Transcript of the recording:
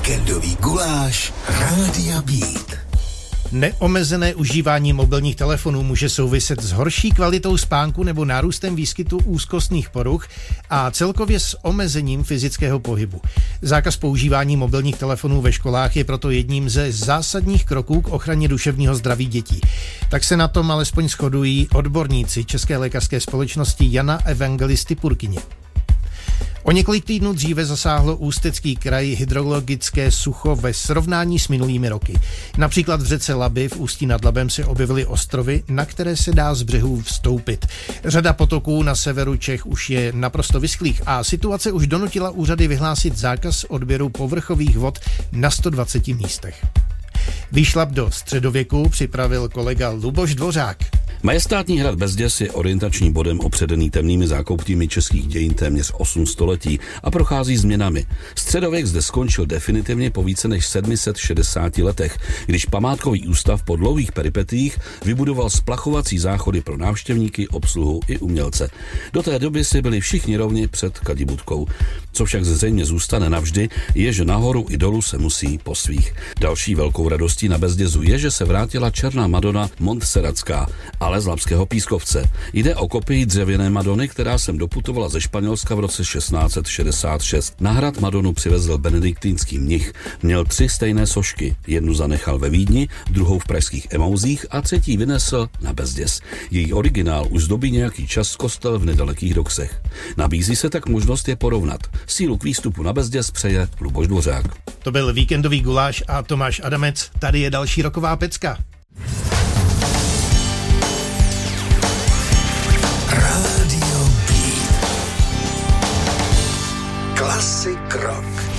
Víkendový guláš Rádia Beat. Neomezené užívání mobilních telefonů může souviset s horší kvalitou spánku nebo nárůstem výskytu úzkostných poruch a celkově s omezením fyzického pohybu. Zákaz používání mobilních telefonů ve školách je proto jedním ze zásadních kroků k ochraně duševního zdraví dětí. Tak se na tom alespoň shodují odborníci České lékařské společnosti Jana Evangelisty Purkyně. O několik týdnů dříve zasáhlo Ústecký kraj hydrologické sucho ve srovnání s minulými roky. Například v řece Labi v Ústí nad Labem se objevily ostrovy, na které se dá z břehů vstoupit. Řada potoků na severu Čech už je naprosto vyschlých a situace už donutila úřady vyhlásit zákaz odběru povrchových vod na 120 místech. Výšlap do středověku připravil kolega Luboš Dvořák. Majestátní hrad Bezděs je orientačním bodem opředený temnými zákoutími českých dějin téměř 8 století a prochází změnami. Středověk zde skončil definitivně po více než 760 letech, když památkový ústav po dlouhých peripetiích vybudoval splachovací záchody pro návštěvníky, obsluhu i umělce. Do té doby si byli všichni rovni před kadibudkou. Co však zřejmě zůstane navždy, je, že nahoru i dolů se musí po svých. Další velkou radostí na Bezdězu je, že se vrátila černá Madona Montserratská, ale z labského Pískovce. Jde o kopii dřevěné Madony, která sem doputovala ze Španělska v roce 1666. Na hrad Madonu přivezl benediktínský mnich. Měl 3 stejné sošky. Jednu zanechal ve Vídni, druhou v pražských Emauzích a třetí vynesl na Bezděz. Její originál už zdobí nějaký čas kostel v nedalekých Doksech. Nabízí se tak možnost je porovnat. Sílu k výstupu na Bezděz přeje Luboš Dvořák. To byl víkendový guláš a Tomáš Adamec. Tady je další roková pecka. Rádio Beat. Klasik rock.